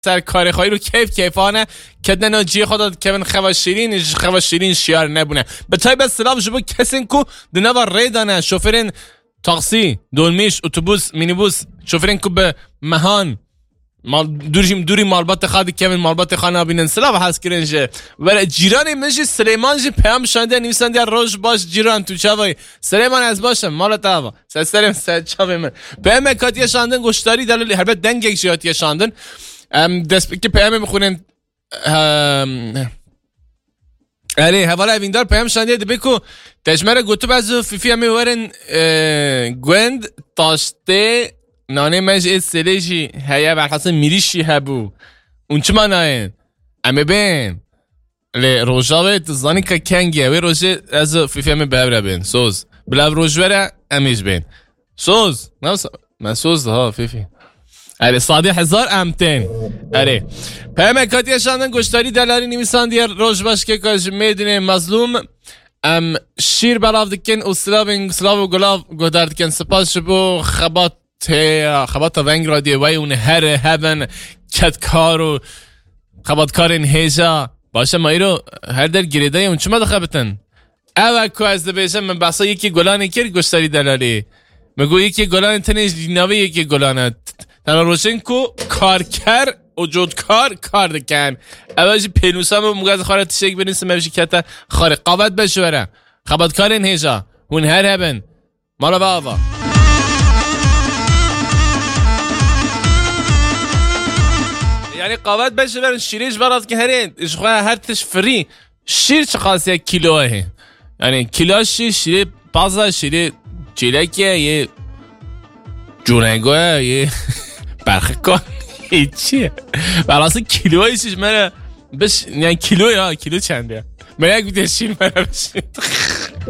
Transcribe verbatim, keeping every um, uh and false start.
سر کار خواهی رو کیف کیفانه که نجی خدا که من خواشیرین خواشیرین شیار نبونه به تای به سلام جبو کسین کو دنوا ریدانه شوفرین تاکسی دولمیش اتوبوس مینیبوس شوفرین کو به مهان مال دوریم دوری مالبات خادی که من مالبات خانه بینن سلام حس کرنجه و جیرانی منجی سلیمان جی پیام شنده نویسنده روز باش جیران تو چاوی سلیمان از باشم مال تاوا سلام سه چاوی من پیام کاتیا شاندن گوشتاری دلیل هر بد دنگ جیاتیا شاندن ام دست که پیام میخونن آره حواله ویندار پیام شنده دی بکو تجمره گوتو بازو فیفی همی ورن گوند تاشته نانه مج از سلیجی هیا برخاصه میریشی هبو اون چه ماناین امی بین لی روژاوه تزانی که کنگیه وی روژه از فیفی همی ببره بین سوز بلاب روژوره امیش بین سوز من سوز ها فیفی اره صادی هزار امتین اره پیام کاتیا شاندن گوشتاری دلاری نویسان دیار روش باش که کاش میدونه مظلوم ام شیر بلاف دکن و سلاوین سلاو و گلاف گودار دکن سپاس شبو خبات خبات ونگ را دیوی اون هر هبن کتکارو خبات کارین هیجا باشه ما ایرو هر در گریده اون چما دخواه بتن اوه که از دبیشم من بحثا یکی گلانی کرد گوشتاری دلاری مگو یکی گلانی تنیش دیناوی یکی گلانت تنها روشن کو کارکر و جودکار کار دکن اوهجی پینوسا ما مگز خواره تشک بینیسم اوهجی کتا خواره قاوت بشوره خبات کارین هیجا اون هر هبن مالا با آوا یعنی قاوت بشه برن شیریش برات که هرین اشخواه هر تش فری شیر چه خاصی کیلوه یعنی کیلو شیر شیر بازا شیر چیلکیه یه جونگوه یه برخه کن چیه براسه کیلوه شیش منه بش یعنی کیلوه ها کیلو چنده من یک بیده شیر منه بشید